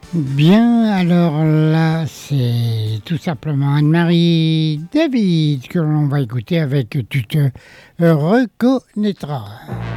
Bien, alors là, c'est tout simplement Anne-Marie David que l'on va écouter avec Tu te reconnaîtras.